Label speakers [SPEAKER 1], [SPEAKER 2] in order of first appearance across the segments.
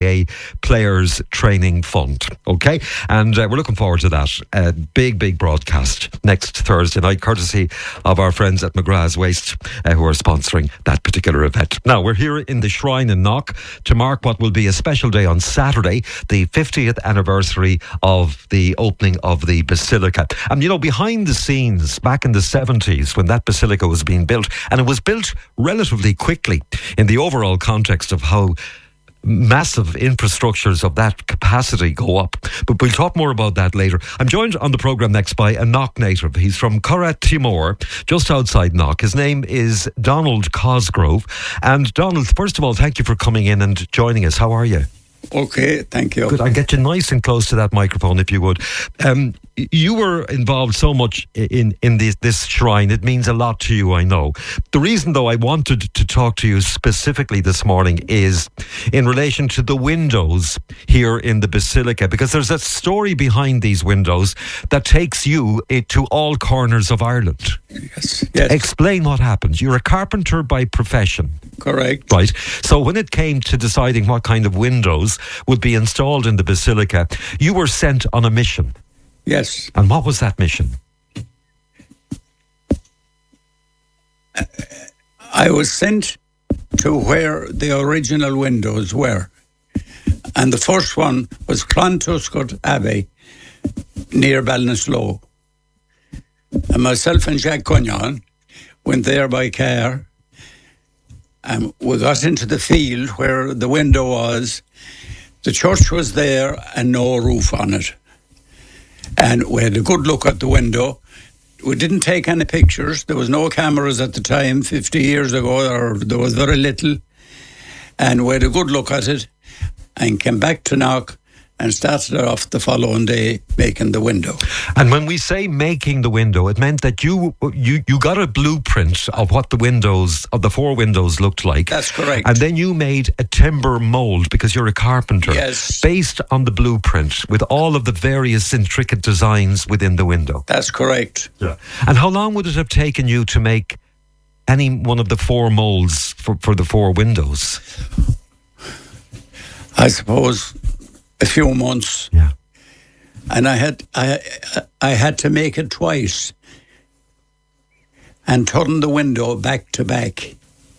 [SPEAKER 1] a Players Training Fund. Okay, and we're looking forward to that big broadcast next Thursday night, courtesy of our friends at McGrath's Waste, who are sponsoring that particular event. Now, we're here in the Shrine in Knock to mark what will be a special day on Saturday, the 50th anniversary of the opening of the Basilica. And you know, behind the scenes, back in the 70s, when that Basilica was being built, and it was built relatively quickly in the overall context of how massive infrastructures of that capacity go up. But we'll talk more about that later. I'm joined on the programme next by a Knock native. He's from Curragh Timor, just outside Knock. His name is Donald Cosgrove. And Donald, first of all, thank you for coming in and joining us. How are you?
[SPEAKER 2] Okay, thank you.
[SPEAKER 1] Good. I'll get you nice and close to that microphone if you would. You were involved so much in this shrine. It means a lot to you, I know. The reason, though, I wanted to talk to you specifically this morning is in relation to the windows here in the Basilica, because there's a story behind these windows that takes you to all corners of Ireland.
[SPEAKER 2] Yes.
[SPEAKER 1] Explain what happened. You're a carpenter by profession.
[SPEAKER 2] Correct.
[SPEAKER 1] Right. So when it came to deciding what kind of windows would be installed in the Basilica, you were sent on a mission.
[SPEAKER 2] Yes.
[SPEAKER 1] And what was that mission?
[SPEAKER 2] I was sent to where the original windows were. And the first one was Clontuscot Abbey, near Ballinasloe. And myself and Jack Cunyon went there by car. And we got into the field where the window was. The church was there and no roof on it. And we had a good look at the window. We didn't take any pictures. There was no cameras at the time, 50 years ago, or there was very little. And we had a good look at it and came back to Knock and started off the following day making the window.
[SPEAKER 1] And when we say making the window, it meant that you got a blueprint of what the windows, of the four windows, looked like.
[SPEAKER 2] That's correct.
[SPEAKER 1] And then you made a timber mould, because you're a carpenter.
[SPEAKER 2] Yes.
[SPEAKER 1] Based on the blueprint, with all of the various intricate designs within the window.
[SPEAKER 2] That's correct.
[SPEAKER 1] Yeah. And how long would it have taken you to make any one of the four moulds for the four windows?
[SPEAKER 2] I suppose a few months.
[SPEAKER 1] Yeah.
[SPEAKER 2] And I had to make it twice and turn the window back to back.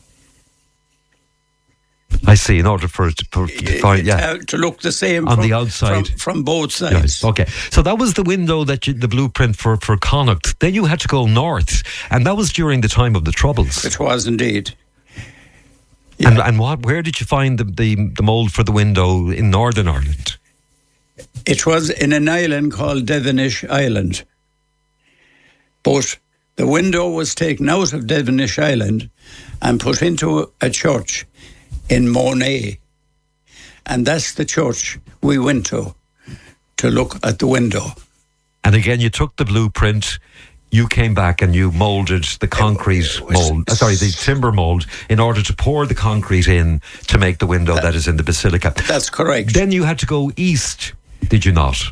[SPEAKER 1] I see, in order for it to find,
[SPEAKER 2] to look the same
[SPEAKER 1] on the outside
[SPEAKER 2] from both sides.
[SPEAKER 1] Yes. Okay, so that was the window that the blueprint for Connacht. Then you had to go north, and that was during the time of the Troubles.
[SPEAKER 2] It was indeed. Yeah.
[SPEAKER 1] And where did you find the mould for the window in Northern Ireland?
[SPEAKER 2] It was in an island called Devonish Island. But the window was taken out of Devonish Island and put into a church in Monet. And that's the church we went to look at the window.
[SPEAKER 1] And again, you took the blueprint, you came back and you moulded the concrete mould, the timber mould, in order to pour the concrete in to make the window that is in the Basilica.
[SPEAKER 2] That's correct.
[SPEAKER 1] Then you had to go east, did you not?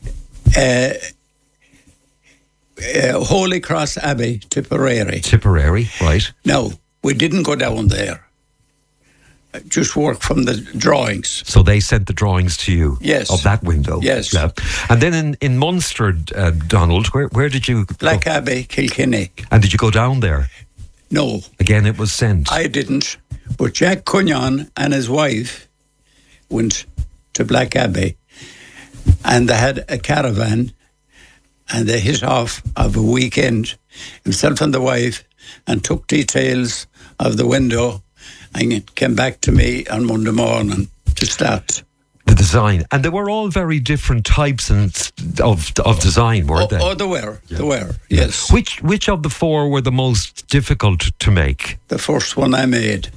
[SPEAKER 2] Holy Cross Abbey, Tipperary.
[SPEAKER 1] Tipperary, right.
[SPEAKER 2] No, we didn't go down there. Just work from the drawings.
[SPEAKER 1] So they sent the drawings to you?
[SPEAKER 2] Yes.
[SPEAKER 1] Of that window?
[SPEAKER 2] Yes.
[SPEAKER 1] Yeah. And then in Munster, Donald, where did you
[SPEAKER 2] Black
[SPEAKER 1] go?
[SPEAKER 2] Abbey, Kilkenny.
[SPEAKER 1] And did you go down there?
[SPEAKER 2] No.
[SPEAKER 1] Again, it was sent?
[SPEAKER 2] I didn't. But Jack Cunyon and his wife went to Black Abbey, and they had a caravan, and they hit off of a weekend, himself and the wife, and took details of the window and came back to me on Monday morning to start
[SPEAKER 1] the design. And they were all very different types of design, weren't they?
[SPEAKER 2] Oh, they were. Yeah. They were, yes.
[SPEAKER 1] Which of the four were the most difficult to make?
[SPEAKER 2] The first one I made,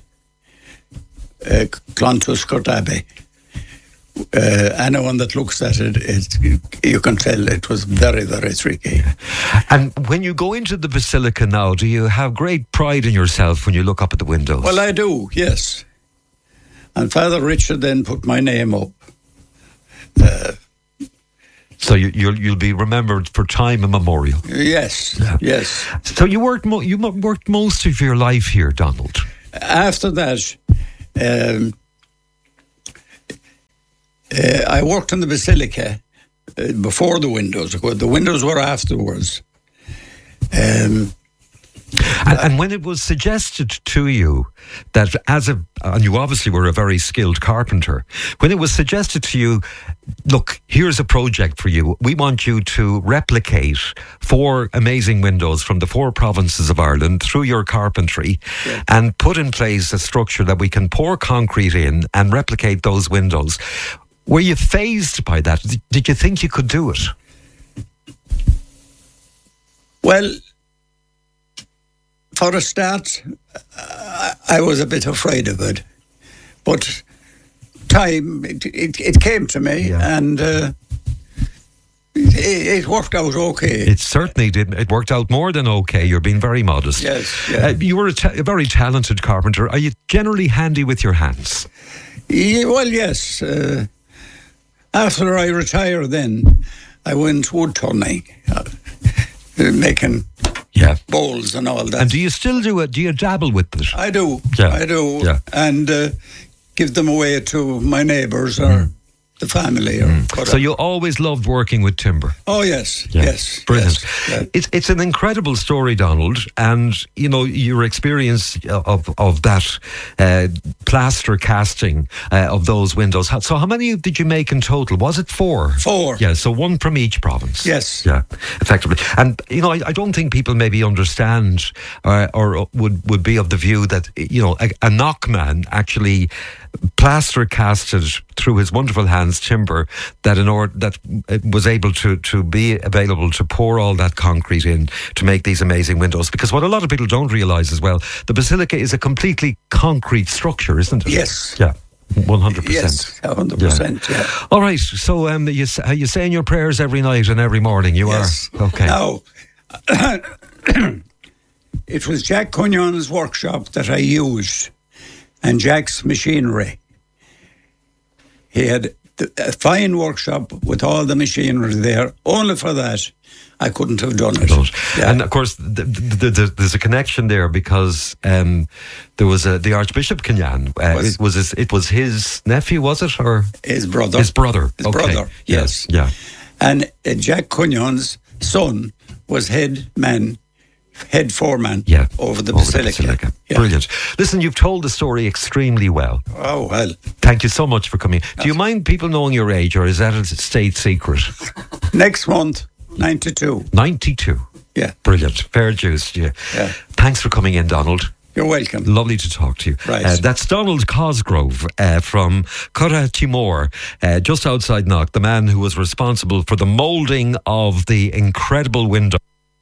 [SPEAKER 2] Clontuscot Abbey. Anyone that looks at it, you can tell it was very, very tricky.
[SPEAKER 1] And when you go into the Basilica now, do you have great pride in yourself when you look up at the windows?
[SPEAKER 2] Well, I do, yes. And Father Richard then put my name up.
[SPEAKER 1] So you'll be remembered for time immemorial.
[SPEAKER 2] Yes, yeah. Yes.
[SPEAKER 1] So you worked most of your life here, Donald.
[SPEAKER 2] After that, I worked in the Basilica before the windows. The windows were afterwards.
[SPEAKER 1] And when it was suggested to you that and you obviously were a very skilled carpenter, when it was suggested to you, look, here's a project for you. We want you to replicate 4 amazing windows from the 4 provinces of Ireland through your carpentry, and put in place a structure that we can pour concrete in and replicate those windows. Were you fazed by that? Did you think you could do it?
[SPEAKER 2] Well, for a start, I was a bit afraid of it. But it came to me, and it worked out okay.
[SPEAKER 1] It certainly did. It worked out more than okay. You're being very modest.
[SPEAKER 2] Yes. Yeah.
[SPEAKER 1] You were a very talented carpenter. Are you generally handy with your hands?
[SPEAKER 2] Well, yes. After I retired then, I went wood turning, making bowls and all that.
[SPEAKER 1] And do you still do it? Do you dabble with it?
[SPEAKER 2] I do.
[SPEAKER 1] Yeah.
[SPEAKER 2] I do.
[SPEAKER 1] Yeah.
[SPEAKER 2] And give them away to my neighbours or the family. Or
[SPEAKER 1] so you always loved working with timber?
[SPEAKER 2] Oh, yes. Yes.
[SPEAKER 1] Brilliant.
[SPEAKER 2] Yes.
[SPEAKER 1] It's an incredible story, Donald. And, you know, your experience of that plaster casting of those windows. So how many did you make in total? Was it 4?
[SPEAKER 2] 4.
[SPEAKER 1] Yeah, so 1 from each province.
[SPEAKER 2] Yes.
[SPEAKER 1] Yeah, effectively. And, you know, I don't think people maybe understand or would be of the view that, you know, a knockman actually plaster casted through his wonderful hands timber that was able to be available to pour all that concrete in to make these amazing windows. Because what a lot of people don't realise as well, the Basilica is a completely concrete structure, isn't it?
[SPEAKER 2] Yes.
[SPEAKER 1] Yeah. 100%.
[SPEAKER 2] Yes, 100%. Yeah.
[SPEAKER 1] All right. So, you saying your prayers every night and every morning? Yes. Are okay.
[SPEAKER 2] Now, it was Jack Cugnon's workshop that I used, and Jack's machinery. He had a fine workshop with all the machinery there. Only for that, I couldn't have done it.
[SPEAKER 1] Yeah. And of course, there's a connection there because there was the Archbishop Cugnon. It was his nephew, was it, or
[SPEAKER 2] his brother?
[SPEAKER 1] His brother.
[SPEAKER 2] His brother. Yes.
[SPEAKER 1] Yeah.
[SPEAKER 2] And Jack Cugnon's son was head foreman over the Basilica. Yeah.
[SPEAKER 1] Brilliant. Listen, you've told the story extremely well.
[SPEAKER 2] Oh, well.
[SPEAKER 1] Thank you so much for coming. Do you mind people knowing your age, or is that a state secret?
[SPEAKER 2] Next month, 92.
[SPEAKER 1] 92?
[SPEAKER 2] Yeah.
[SPEAKER 1] Brilliant. Fair dues to you.
[SPEAKER 2] Yeah.
[SPEAKER 1] Thanks for coming in, Donald.
[SPEAKER 2] You're welcome.
[SPEAKER 1] Lovely to talk to you.
[SPEAKER 2] Right.
[SPEAKER 1] That's Donald Cosgrove from Curragh Timor, just outside Knock, the man who was responsible for the moulding of the incredible window.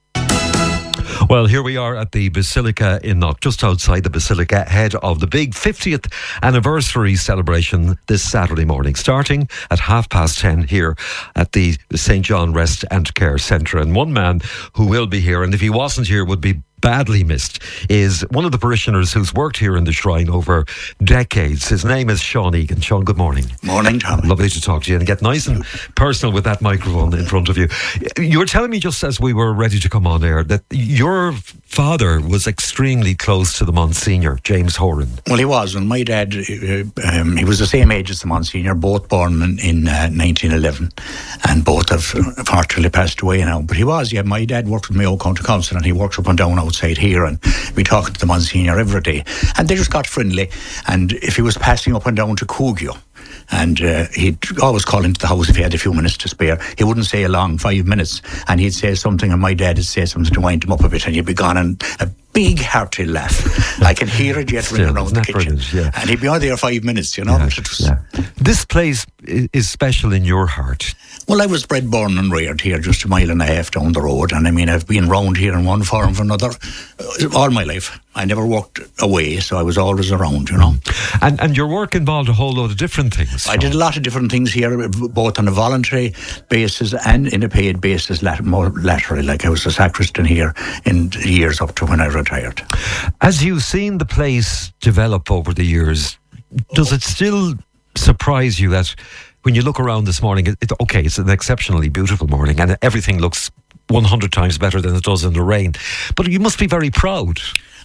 [SPEAKER 1] Well, here we are at the Basilica in Knock, just outside the Basilica, ahead of the big 50th anniversary celebration this Saturday morning, starting at 10:30 here at the St. John Rest and Care Centre. And one man who will be here, and if he wasn't here would be badly missed, is one of the parishioners who's worked here in the shrine over decades. His name is Sean Egan. Sean, good morning.
[SPEAKER 3] Morning, Tom.
[SPEAKER 1] Lovely to talk to you and get nice and personal with that microphone in front of you. You were telling me just as we were ready to come on air that your father was extremely close to the Monsignor, James Horan.
[SPEAKER 3] Well, he was. And my dad, he was the same age as the Monsignor, both born in 1911, and both have unfortunately passed away now. But he was, my dad worked with Mayo County Council, and he works up and down outside here, and we talked to the Monsignor every day, and they just got friendly. And if he was passing up and down to Cúgeo, and he'd always call into the house if he had a few minutes to spare. He wouldn't say a long 5 minutes, and he'd say something, and my dad would say something to wind him up a bit, and he'd be gone, and a big hearty laugh. I can hear it yet ringing around the kitchen. And he'd be on there 5 minutes,
[SPEAKER 1] This place is special in your heart.
[SPEAKER 3] Well, I was bred, born and reared here, just a mile and a half down the road, and I mean, I've been round here in one form or another all my life. I never walked away, so I was always around,
[SPEAKER 1] And your work involved a whole load of different things.
[SPEAKER 3] I did a lot of different things here, both on a voluntary basis and in a paid basis, more laterally. Like I was a sacristan here in years up to when I retired.
[SPEAKER 1] As you've seen the place develop over the years, does it still surprise you that when you look around this morning, it's an exceptionally beautiful morning and everything looks 100 times better than it does in the rain, but you must be very proud.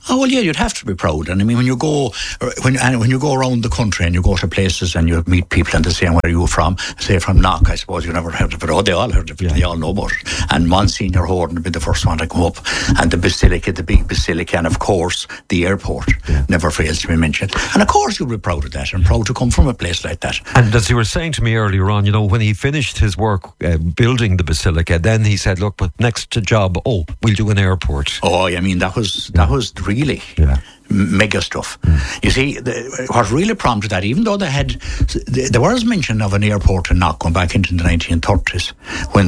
[SPEAKER 3] Oh well, yeah, you'd have to be proud. And I mean, when you go around the country and you go to places and you meet people and they say, "Where are you from?" Say from Knock. I suppose you never heard of it. Oh, they all heard of it. Yeah. They all know about it. And Monsignor Horden would be the first one to come up, and the Basilica, the big Basilica, and of course the airport never fails to be mentioned. And of course you'll be proud of that and proud to come from a place like that.
[SPEAKER 1] And as you were saying to me earlier on, when he finished his work building the Basilica, then he said, "Look, but next job, we'll do an airport."
[SPEAKER 3] Oh, I mean, that was really mega stuff. You see, what really prompted that, even though there was mention of an airport in Knock going back into the 1930s, when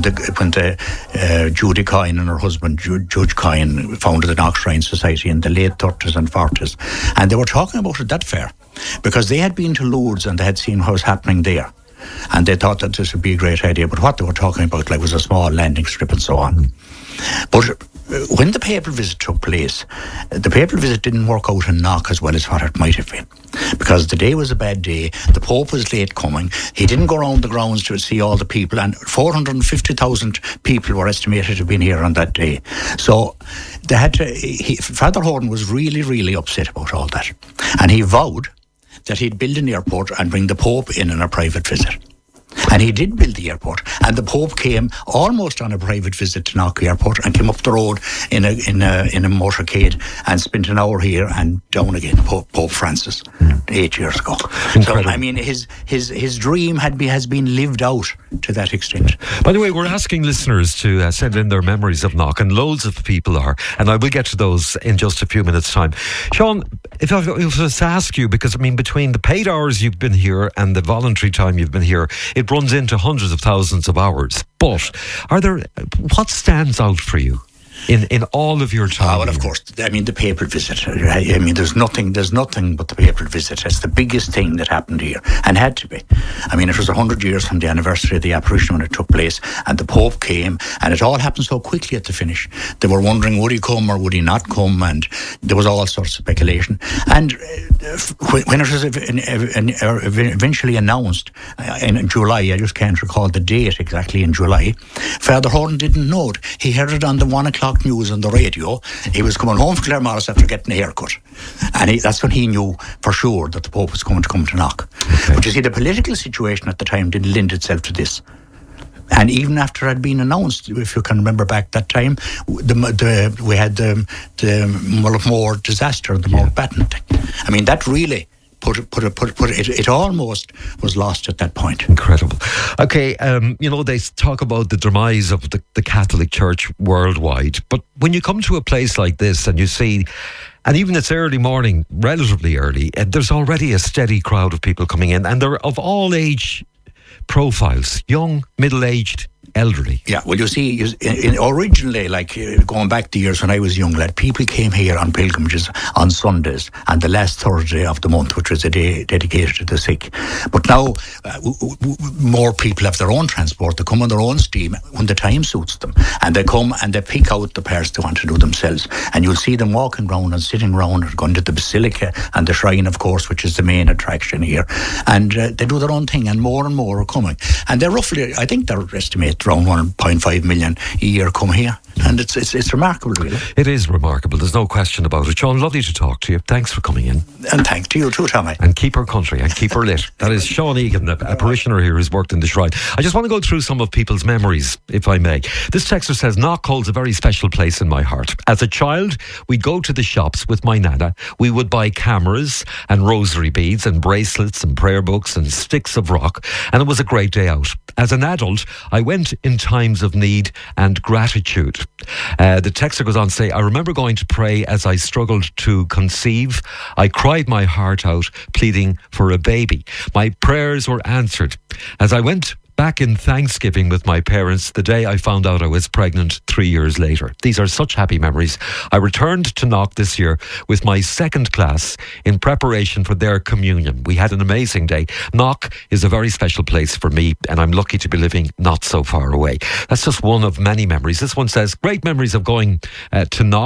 [SPEAKER 3] Judy Coyne and her husband Judge Coyne founded the Knock Shrine Society in the late 30s and 40s, and they were talking about it that fair because they had been to Lourdes and they had seen what was happening there. And they thought that this would be a great idea, but what they were talking about was a small landing strip and so on. But when the papal visit took place, the papal visit didn't work out in Knock as well as what it might have been, because the day was a bad day. The Pope was late coming. He didn't go around the grounds to see all the people, and 450,000 people were estimated to have been here on that day. So they had to. Father Horden was really, really upset about all that, and he vowed that he'd build an airport and bring the Pope in on a private visit. And he did build the airport, and the Pope came almost on a private visit to Knock Airport and came up the road in a motorcade and spent an hour here and down again. Pope Francis, 8 years ago. Incredible. So I mean, his dream has been lived out to that extent.
[SPEAKER 1] By the way, we're asking listeners to send in their memories of Knock, and loads of people are, and I will get to those in just a few minutes' time. Sean, if I was to ask you, because I mean, between the paid hours you've been here and the voluntary time you've been here, it runs into hundreds of thousands of hours. But what stands out for you in all of your time?
[SPEAKER 3] Well, of course, I mean, the papal visit. I mean, there's nothing but the papal visit. It's the biggest thing that happened here, and had to be. I mean, it was 100 years from the anniversary of the apparition when it took place, and the Pope came, and it all happened so quickly at the finish. They were wondering, would he come or would he not come, and there was all sorts of speculation. And when it was eventually announced in July, I just can't recall the date exactly, in July, Father Horden didn't know it. He heard it on the 1 o'clock news on the radio. He was coming home from Claremorris after getting a haircut, and that's when he knew for sure that the Pope was going to come to Knock. Okay. But you see, the political situation at the time didn't lend itself to this. And even after it had been announced, if you can remember back that time, we had the Mullaghmore disaster, the Mountbatten thing. I mean, that really it almost was lost at that point.
[SPEAKER 1] Incredible. Okay, they talk about the demise of the Catholic Church worldwide, but when you come to a place like this and you see, and even it's early morning, relatively early, there's already a steady crowd of people coming in, and they're of all age profiles, young, middle-aged, elderly.
[SPEAKER 3] Yeah, well, you see, originally, like going back to years when I was young lad, people came here on pilgrimages on Sundays and the last Thursday of the month, which was a day dedicated to the sick. But now, more people have their own transport. They come on their own steam when the time suits them. And they come and they pick out the pairs they want to do themselves. And you'll see them walking around and sitting around and going to the Basilica and the Shrine, of course, which is the main attraction here. And they do their own thing, and more are coming. And they're roughly, I think they're estimated around 1.5 million a year come here. And it's remarkable, really.
[SPEAKER 1] It is remarkable. There's no question about it. Sean, lovely to talk to you. Thanks for coming in.
[SPEAKER 3] And thanks to you too, Tommy.
[SPEAKER 1] And keep our country and keep her lit. That is Sean Egan, a parishioner here who's worked in the shrine. I just want to go through some of people's memories, if I may. This texter says, Knock holds a very special place in my heart. As a child, we'd go to the shops with my nana. We would buy cameras and rosary beads and bracelets and prayer books and sticks of rock, and it was a great day out. As an adult, I went in times of need and gratitude. The texter goes on to say, I remember going to pray as I struggled to conceive. I cried my heart out, pleading for a baby. My prayers were answered. As I went back in Thanksgiving with my parents, the day I found out I was pregnant 3 years later. These are such happy memories. I returned to Knock this year with my second class in preparation for their communion. We had an amazing day. Knock is a very special place for me, and I'm lucky to be living not so far away. That's just one of many memories. This one says, great memories of going to Knock.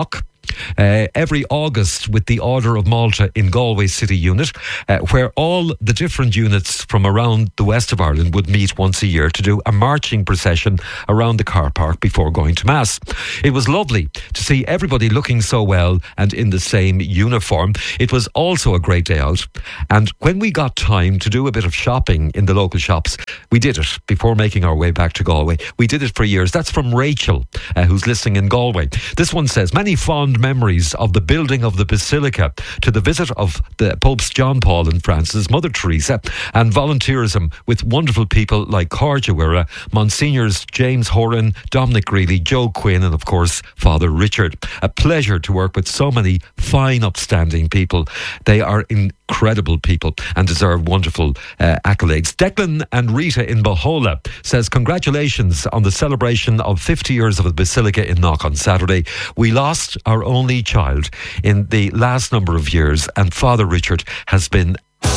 [SPEAKER 1] every August with the Order of Malta in Galway City Unit, where all the different units from around the west of Ireland would meet once a year to do a marching procession around the car park before going to Mass. It was lovely to see everybody looking so well and in the same uniform. It was also a great day out, and when we got time to do a bit of shopping in the local shops, we did it before making our way back to Galway. We did it for years. That's from Rachel, who's listening in Galway. This one says, many fond memories of the building of the Basilica, to the visit of the Popes John Paul and Francis, Mother Teresa, and volunteerism with wonderful people like Cáride Mhuire, Monsignors James Horan, Dominic Greeley, Joe Quinn, and of course Father Richard. A pleasure to work with so many fine, upstanding people. They are incredible people and deserve wonderful accolades. Declan and Rita in Bohola says, congratulations on the celebration of 50 years of the Basilica in Knock on Saturday. We lost our only child in the last number of years, and Father Richard has been...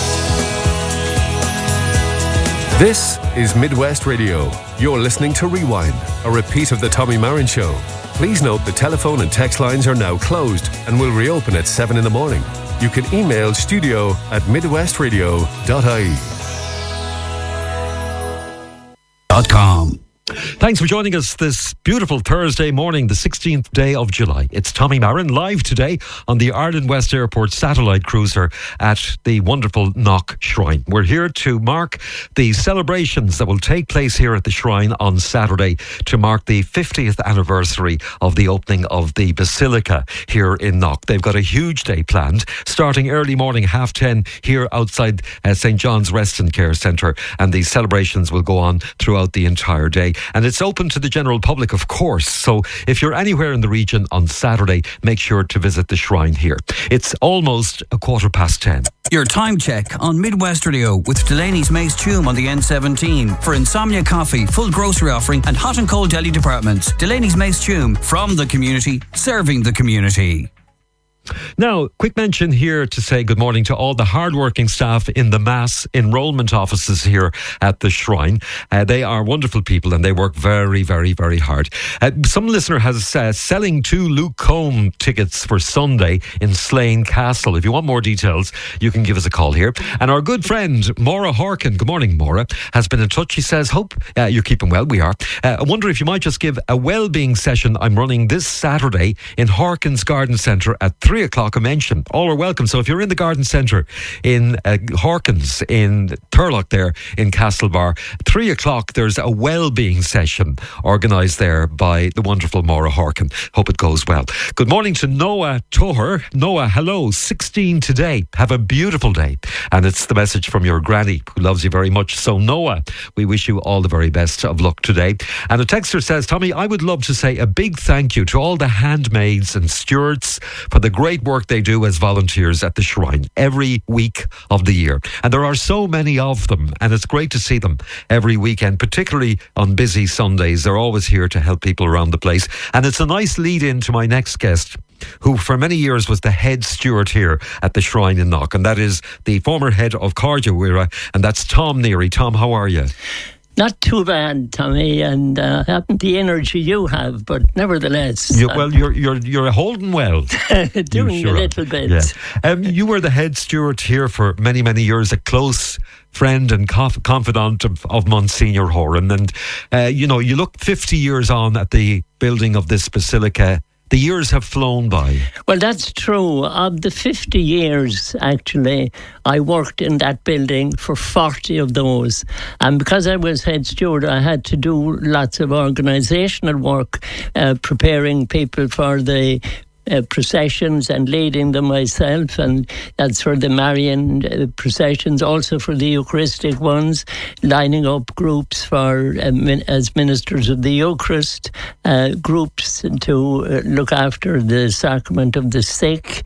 [SPEAKER 4] This is Midwest Radio. You're listening to Rewind, a repeat of the Tommy Marin Show. Please note the telephone and text lines are now closed and will reopen at 7 in the morning. You can email studio@midwestradio.ie.
[SPEAKER 1] Thanks for joining us this beautiful Thursday morning, the 16th day of July. It's Tommy Marin, live today on the Ireland West Airport satellite cruiser at the wonderful Knock Shrine. We're here to mark the celebrations that will take place here at the Shrine on Saturday to mark the 50th anniversary of the opening of the Basilica here in Knock. They've got a huge day planned, starting early morning, 10:30 here outside St. John's Rest and Care Centre, and the celebrations will go on throughout the entire day. And it's open to the general public, of course. So if you're anywhere in the region on Saturday, make sure to visit the Shrine here. It's almost 10:15.
[SPEAKER 5] Your time check on Midwest Radio with Delaney's Mace Tume on the N17 for Insomnia Coffee, full grocery offering and hot and cold deli departments. Delaney's Mace Tume, from the community, serving the community.
[SPEAKER 1] Now, quick mention here to say good morning to all the hard-working staff in the Mass enrolment offices here at the Shrine. They are wonderful people and they work very, very, very hard. Some listener has selling 2 Luke Combe tickets for Sunday in Slane Castle. If you want more details, you can give us a call here. And our good friend, Maura Harkin, good morning, Maura, has been in touch. She says, hope you're keeping well. We are. I wonder if you might just give a well-being session I'm running this Saturday in Harkins Garden Centre at 3 o'clock a mention. All are welcome. So if you're in the garden centre in Harkins, in Turlock there in Castlebar, 3 o'clock there's a well-being session organised there by the wonderful Maura Harkin. Hope it goes well. Good morning to Noah Toher. Noah, hello. 16 today. Have a beautiful day. And it's the message from your granny who loves you very much. So Noah, we wish you all the very best of luck today. And a texter says, Tommy, I would love to say a big thank you to all the handmaids and stewards for the great work they do as volunteers at the Shrine every week of the year. And there are so many of them, and it's great to see them every weekend, particularly on busy Sundays. They're always here to help people around the place. And it's a nice lead in to my next guest, who for many years was the head steward here at the Shrine in Knock, and that is the former head of Cáride Mhuire, and that's Tom Neary. Tom, how are you?
[SPEAKER 6] Not too bad, Tommy, and haven't the energy you have, but nevertheless,
[SPEAKER 1] you're holding well,
[SPEAKER 6] doing a little bit.
[SPEAKER 1] Yeah. You were the head steward here for many, many years, a close friend and confidant of Monsignor Horan, and you look 50 years on at the building of this basilica. The years have flown by.
[SPEAKER 6] Well, that's true. Of the 50 years, actually, I worked in that building for 40 of those. And because I was head steward, I had to do lots of organisational work, preparing people for the processions and leading them myself, and that's for the Marian processions, also for the Eucharistic ones, lining up groups for as ministers of the Eucharist, groups to look after the sacrament of the sick,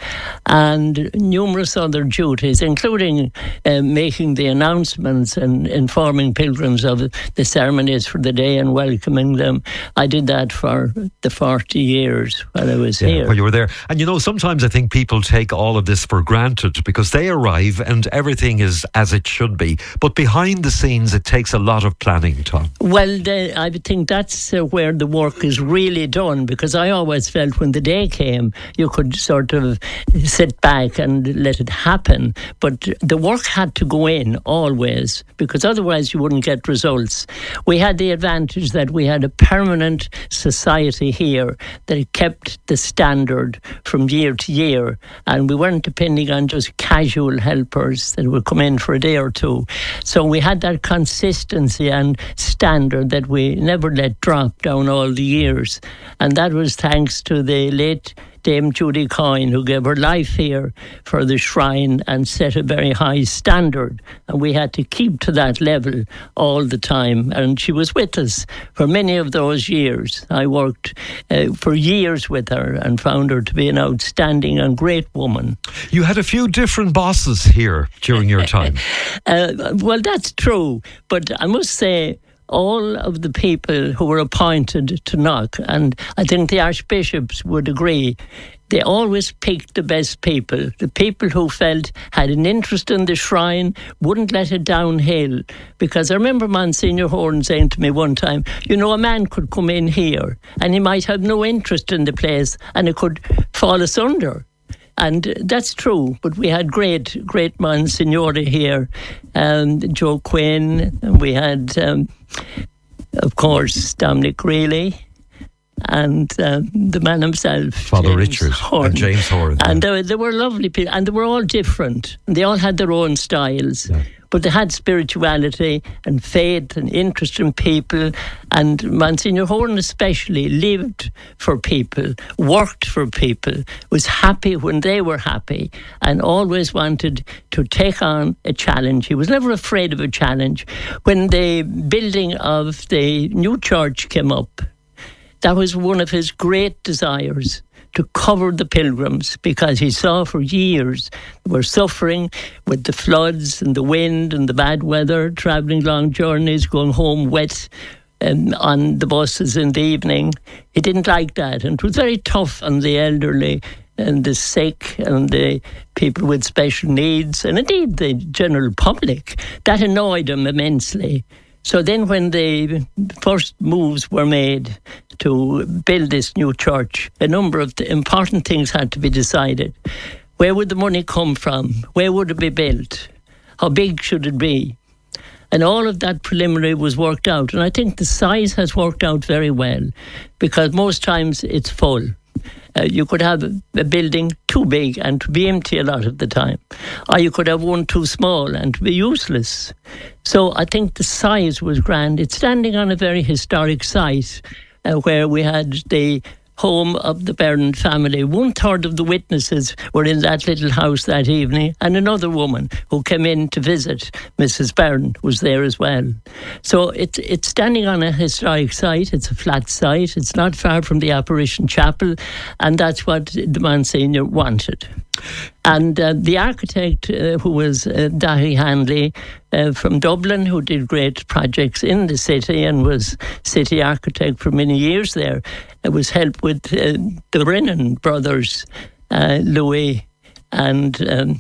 [SPEAKER 6] and numerous other duties, including making the announcements and informing pilgrims of the ceremonies for the day and welcoming them. I did that for the 40 years while I was here.
[SPEAKER 1] Well, you were there. And sometimes I think people take all of this for granted because they arrive and everything is as it should be. But behind the scenes, it takes a lot of planning, Tom.
[SPEAKER 6] Well, I think that's where the work is really done, because I always felt when the day came, you could sort of sit back and let it happen. But the work had to go in always, because otherwise you wouldn't get results. We had the advantage that we had a permanent society here that kept the standard from year to year, and we weren't depending on just casual helpers that would come in for a day or two. So we had that consistency and standard that we never let drop down all the years, and that was thanks to the late Dame Judy Coyne, who gave her life here for the shrine and set a very high standard. And we had to keep to that level all the time. And she was with us for many of those years. I worked for years with her and found her to be an outstanding and great woman.
[SPEAKER 1] You had a few different bosses here during your time.
[SPEAKER 6] Well, that's true. But I must say, all of the people who were appointed to Knock, and I think the archbishops would agree, they always picked the best people, the people who felt had an interest in the shrine, wouldn't let it downhill. Because I remember Monsignor Horn saying to me one time, a man could come in here and he might have no interest in the place and it could fall asunder. And that's true, but we had great Monsignori here, Joe Quinn, and we had, of course, Dominic Greeley, and the man himself,
[SPEAKER 1] Father
[SPEAKER 6] James
[SPEAKER 1] Richard
[SPEAKER 6] Horn.
[SPEAKER 1] and James Horn.
[SPEAKER 6] And they were lovely people, and they were all different, and they all had their own styles. Yeah. But they had spirituality and faith and interest in people, and Monsignor Horn especially lived for people, worked for people, was happy when they were happy, and always wanted to take on a challenge. He was never afraid of a challenge. When the building of the new church came up, that was one of his great desires, to cover the pilgrims, because he saw for years they were suffering with the floods and the wind and the bad weather, travelling long journeys, going home wet on the buses in the evening. He didn't like that, and it was very tough on the elderly and the sick and the people with special needs, and indeed the general public. That annoyed him immensely. So then when the first moves were made to build this new church, a number of the important things had to be decided. Where would the money come from? Where would it be built? How big should it be? And all of that preliminary was worked out. And I think the size has worked out very well, because most times it's full. You could have a building too big and to be empty a lot of the time. Or you could have one too small and to be useless. So I think the size was grand. It's standing on a very historic site where we had the home of the Byrne family. 1/3 of the witnesses were in that little house that evening, and another woman who came in to visit, Mrs. Byrne, was there as well. So it's standing on a historic site. It's a flat site. It's not far from the Apparition Chapel, and that's what the Monsignor wanted. And the architect, who was Dahi Handley from Dublin, who did great projects in the city and was city architect for many years there, was helped with the Brennan brothers, Louis, and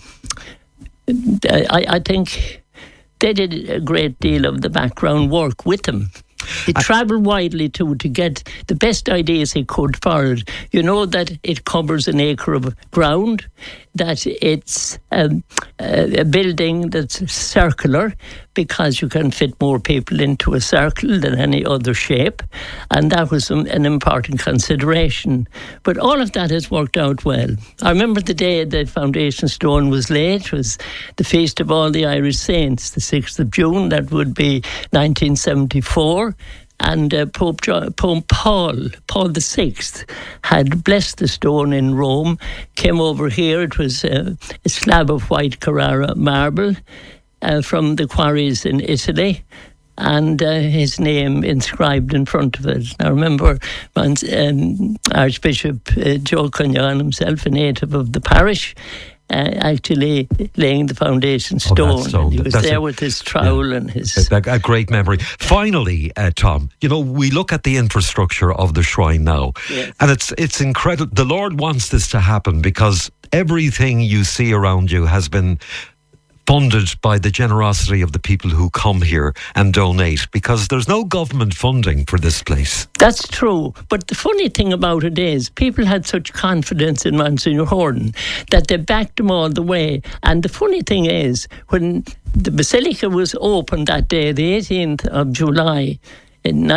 [SPEAKER 6] I think they did a great deal of the background work with them. He travelled widely too to get the best ideas he could for it. You know that it covers an acre of ground, that it's a building that's circular because you can fit more people into a circle than any other shape, and that was an important consideration. But all of that has worked out well. I remember the day the foundation stone was laid. It was the Feast of All the Irish Saints, the 6th of June. That would be 1974. And Pope Paul VI had blessed the stone in Rome, came over here. It was a slab of white Carrara marble from the quarries in Italy, and his name inscribed in front of it. I remember Archbishop Joe Cunningham himself, a native of the parish, actually laying the foundation stone.
[SPEAKER 1] stone.
[SPEAKER 6] He was there with his trowel and his...
[SPEAKER 1] A great memory. Finally, Tom, we look at the infrastructure of the shrine now, and it's incredible. The Lord wants this to happen because everything you see around you has been funded by the generosity of the people who come here and donate, because there's no government funding for this place.
[SPEAKER 6] That's true. But the funny thing about it is people had such confidence in Monsignor Horan that they backed him all the way. And the funny thing is, when the Basilica was opened that day, the 18th of July in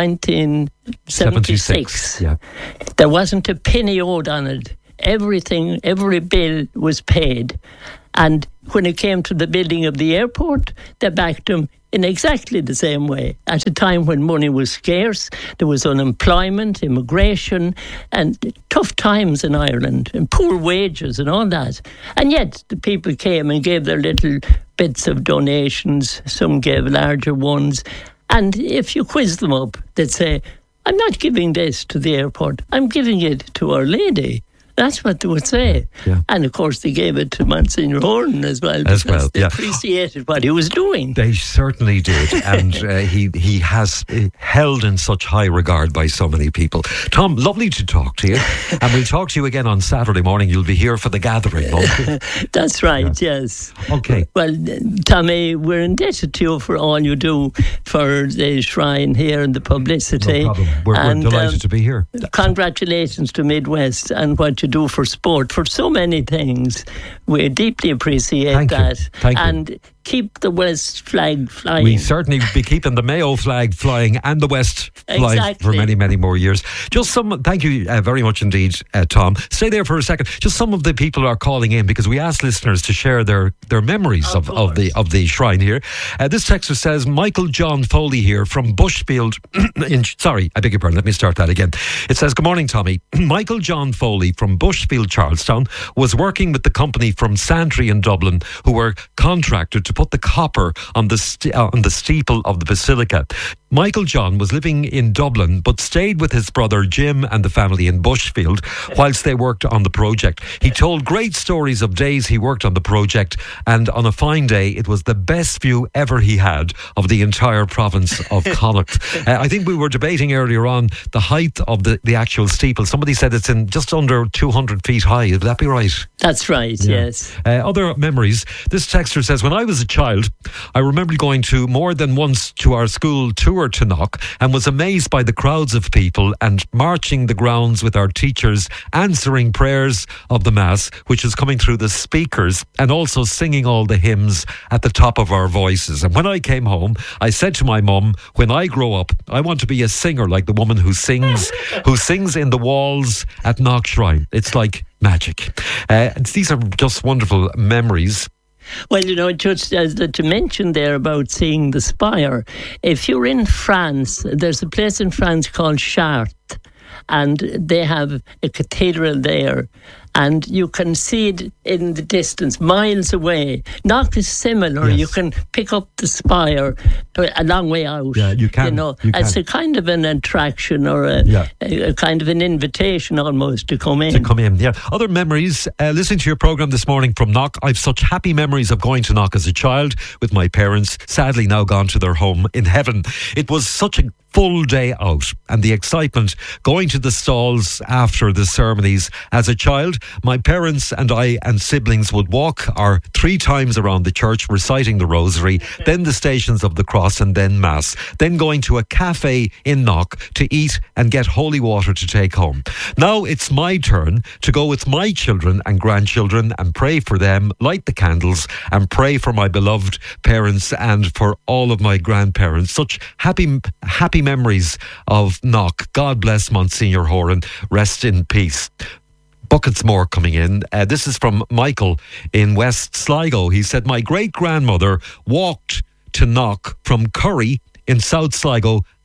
[SPEAKER 6] 1976, there wasn't a penny owed on it. Everything, every bill was paid. And when it came to the building of the airport, they backed him in exactly the same way. At a time when money was scarce, there was unemployment, immigration, and tough times in Ireland, and poor wages and all that. And yet the people came and gave their little bits of donations. Some gave larger ones. And if you quiz them up, they'd say, I'm not giving this to the airport, I'm giving it to Our Lady. That's what they would say. Yeah. And of course they gave it to Monsignor Horan as well, because they appreciated what he was doing.
[SPEAKER 1] They certainly did. And he has held in such high regard by so many people. Tom, lovely to talk to you. And we'll talk to you again on Saturday morning. You'll be here for the gathering.
[SPEAKER 6] That's right, yes.
[SPEAKER 1] Okay.
[SPEAKER 6] Well, Tommy, we're indebted to you for all you do for the shrine here and the publicity.
[SPEAKER 1] No problem. We're delighted to be here.
[SPEAKER 6] Congratulations to Midwest and what you do for sport, for so many things. We deeply appreciate that.
[SPEAKER 1] Thank you.
[SPEAKER 6] And keep the West flag flying.
[SPEAKER 1] We certainly be keeping the Mayo flag flying and the West flying for many, many more years. Thank you very much indeed, Tom. Stay there for a second. Just some of the people are calling in because we asked listeners to share their memories of the shrine here. This texter says, Michael John Foley here from Bushfield. Sorry, I beg your pardon. Let me start that again. It says, good morning, Tommy. Michael John Foley from Bushfield, Charlestown, was working with the company from Santry in Dublin who were contracted to put the copper on the steeple of the Basilica. Michael John was living in Dublin but stayed with his brother Jim and the family in Bushfield whilst they worked on the project. He told great stories of days he worked on the project, and on a fine day it was the best view ever he had of the entire province of Connacht. I think we were debating earlier on the height of the actual steeple. Somebody said it's in just under 200 feet high. Would that be right?
[SPEAKER 6] That's right, yes.
[SPEAKER 1] Other memories. This texter says, when I was a child, I remember going to more than once to our school tour to Knock and was amazed by the crowds of people and marching the grounds with our teachers, answering prayers of the Mass, which is coming through the speakers, and also singing all the hymns at the top of our voices. And when I came home, I said to my mum, when I grow up, I want to be a singer like the woman who sings in the walls at Knock Shrine. It's like magic. These are just wonderful memories.
[SPEAKER 6] Well, just as to mention there about seeing the spire, if you're in France, there's a place in France called Chartres, and they have a cathedral there, and you can see it in the distance, miles away. Knock is similar. Yes. You can pick up the spire a long way out.
[SPEAKER 1] Yeah, you can.
[SPEAKER 6] It's a kind of an attraction or a kind of an invitation almost to come in.
[SPEAKER 1] Yeah. Other memories, listening to your programme this morning from Knock. I've such happy memories of going to Knock as a child with my parents, sadly now gone to their home in heaven. It was such a full day out, and the excitement going to the stalls after the ceremonies. As a child, my parents and I and siblings would walk 3 times around the church reciting the rosary, then the Stations of the Cross, and then Mass, then going to a cafe in Knock to eat and get holy water to take home. Now it's my turn to go with my children and grandchildren and pray for them, light the candles, and pray for my beloved parents and for all of my grandparents. Such happy memories of Knock. God bless Monsignor Horan. Rest in peace. Buckets more coming in. This is from Michael in West Sligo. He said, my great-grandmother walked to Knock from Curry in South Sligo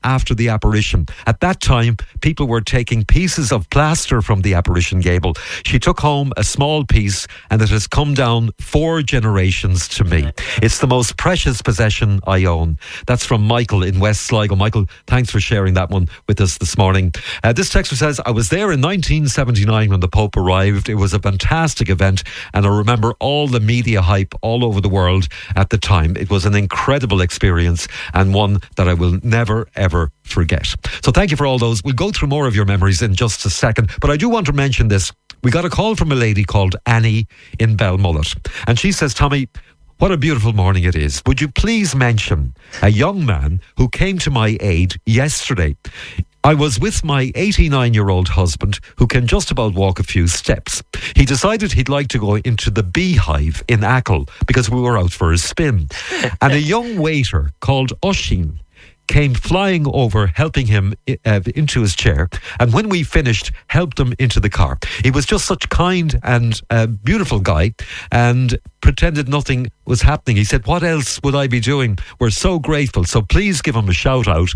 [SPEAKER 1] after the apparition. At that time, people were taking pieces of plaster from the apparition gable. She took home a small piece, and it has come down 4 generations to me. It's the most precious possession I own. That's from Michael in West Sligo. Michael, thanks for sharing that one with us this morning. This texter says, I was there in 1979 when the Pope arrived. It was a fantastic event, and I remember all the media hype all over the world at the time. It was an incredible experience, and one that I will never, ever forget. So thank you for all those. We'll go through more of your memories in just a second, but I do want to mention this. We got a call from a lady called Annie in Belmullet, and she says, Tommy, what a beautiful morning it is. Would you please mention a young man who came to my aid yesterday? I was with my 89-year-old husband, who can just about walk a few steps. He decided he'd like to go into the Beehive in Achill because we were out for a spin. And a young waiter called Oshin came flying over, helping him into his chair, and when we finished, helped him into the car. He was just such kind and beautiful guy, and pretended nothing was happening. He said, what else would I be doing? We're so grateful, so please give him a shout out.